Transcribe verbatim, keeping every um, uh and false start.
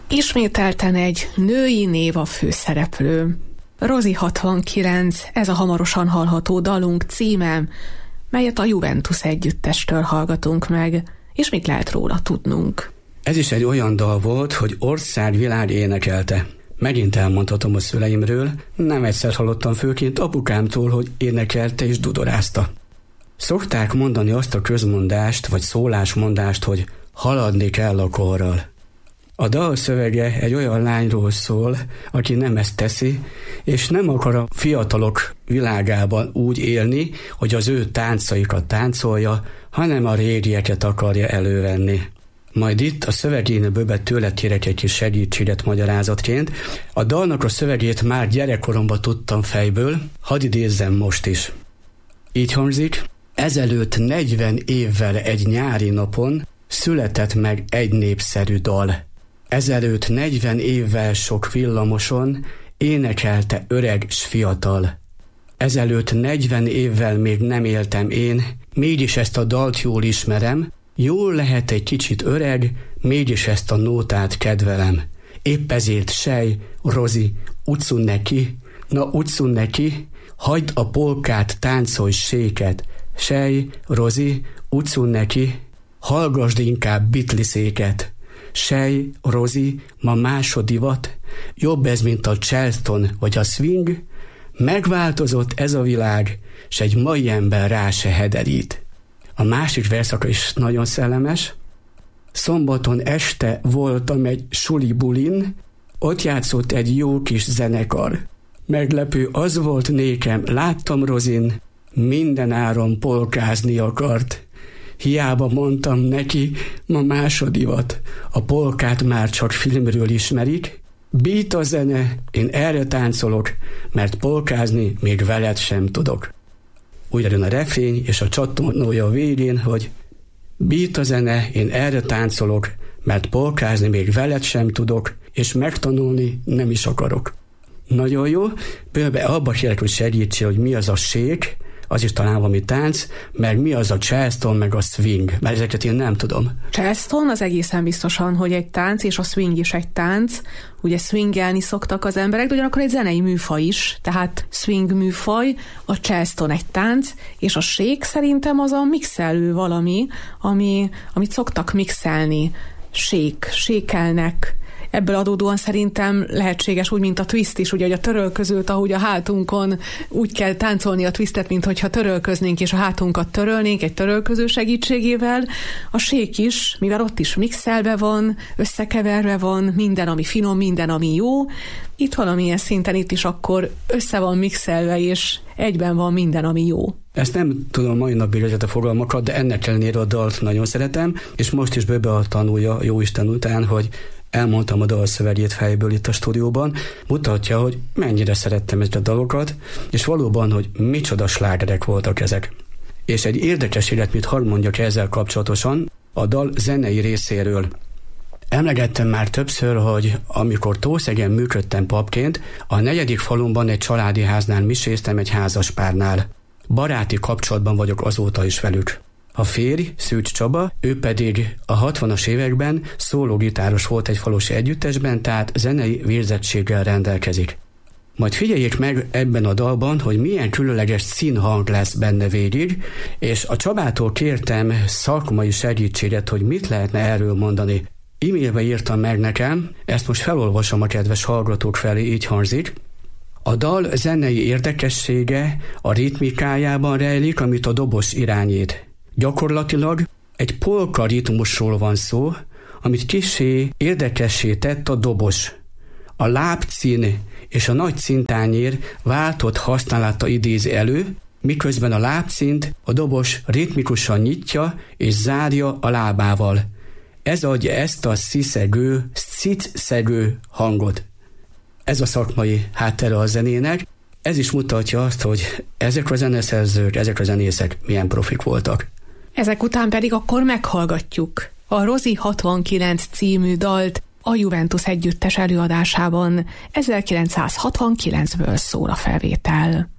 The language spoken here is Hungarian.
Ismételten egy női név a főszereplő. Rozi hatvankilenc, ez a hamarosan hallható dalunk címe, melyet a Juventus együttestől hallgatunk meg, és mit lehet róla tudnunk? Ez is egy olyan dal volt, hogy országvilág énekelte. Megint elmondhatom a szüleimről, nem egyszer hallottam főként apukámtól, hogy énekelte és dudorázta. Szokták mondani azt a közmondást, vagy szólásmondást, hogy haladni kell a korral. A dal szövege egy olyan lányról szól, aki nem ezt teszi, és nem akar a fiatalok világában úgy élni, hogy az ő táncaikat táncolja, hanem a régieket akarja elővenni. Majd itt a szövegén bőbbet tőle kérek egy kis segítséget magyarázatként. A dalnak a szövegét már gyerekkoromban tudtam fejből, hadd idézzem most is. Így hangzik: ezelőtt negyven évvel egy nyári napon született meg egy népszerű dal. Ezelőtt negyven évvel sok villamoson énekelte öreg s fiatal. Ezelőtt negyven évvel még nem éltem én, mégis ezt a dalt jól ismerem, jól lehet egy kicsit öreg, mégis ezt a nótát kedvelem. Épp ezért sej, Rozi, utcun neki, na utcun neki, hagyd a polkát, táncolj séket. Sej, Rozi, utcun neki, hallgasd inkább Beatleszéket. Sej, Rozi, ma másodivat, jobb ez, mint a Charleston vagy a swing, megváltozott ez a világ, s egy mai ember rá se hederít. A másik verszaka is nagyon szellemes. Szombaton este voltam egy suli bulin, ott játszott egy jó kis zenekar. Meglepő az volt nékem, láttam Rozin, minden áron polkázni akart. Hiába mondtam neki, ma másodivat, a polkát már csak filmről ismerik. Beat a zene, én erre táncolok, mert polkázni még veled sem tudok. Újra jön a refrény, és a csattanója a végén, hogy beat a zene, én erre táncolok, mert polkázni még veled sem tudok, és megtanulni nem is akarok. Nagyon jó, bőve abba kérlek, hogy segítsél, hogy mi az a shake, az is talán valami tánc, meg mi az a Charleston, meg a swing, mert ezeket én nem tudom. Charleston az egészen biztosan, hogy egy tánc, és a swing is egy tánc. Ugye swingelni szoktak az emberek, de ugyanakkor egy zenei műfaj is, tehát swing műfaj, a Charleston egy tánc, és a shake szerintem az a mixelő valami, ami, amit szoktak mixelni. Shake, sékelnek. Ebből adódóan szerintem lehetséges úgy, mint a twist is, ugye, hogy a törölközőt, ahogy a hátunkon úgy kell táncolni a twistet, mint hogyha törölköznénk, és a hátunkat törölnénk egy törölköző segítségével. A shake is, mivel ott is mixelve van, összekeverve van, minden, ami finom, minden, ami jó. Itt valamilyen szinten itt is akkor össze van mixelve, és egyben van minden, ami jó. Ezt nem tudom mai napig ezeket a fogalmakat, de ennek ellenére a dalt nagyon szeretem, és most is bőbe a tanulja, jóisten után, hogy elmondtam a dal szövegét fejből itt a stúdióban, mutatja, hogy mennyire szerettem ezt a dalokat, és valóban, hogy micsoda slágerek voltak ezek. És egy érdekességet, mit hadd mondjak ezzel kapcsolatosan, a dal zenei részéről. Emlegettem már többször, hogy amikor Tószegen működtem papként, a negyedik falumban egy családi háznál miséztem egy házaspárnál. Baráti kapcsolatban vagyok azóta is velük. A férj, Szűcs Csaba, ő pedig a hatvanas években szólógitáros volt egy falusi együttesben, tehát zenei végzettséggel rendelkezik. Majd figyeljék meg ebben a dalban, hogy milyen különleges színhang lesz benne végig, és a Csabától kértem szakmai segítséget, hogy mit lehetne erről mondani. E-mailbe írtam meg nekem, ezt most felolvasom a kedves hallgatók felé, így hangzik. A dal zenei érdekessége a ritmikájában rejlik, amit a dobos irányít. Gyakorlatilag egy polka ritmusról van szó, amit kissé érdekessé tett a dobos. A lábcín és a nagy cíntányér váltott használata idézi elő, miközben a lábcínt a dobos ritmikusan nyitja és zárja a lábával. Ez adja ezt a sziszegő, szicszegő hangot. Ez a szakmai háttere a zenének. Ez is mutatja azt, hogy ezek a zeneszerzők, ezek a zenészek milyen profik voltak. Ezek után pedig akkor meghallgatjuk a Rozi hatvankilenc című dalt a Juventus együttes előadásában. ezerkilencszázhatvankilencből szól a felvétel.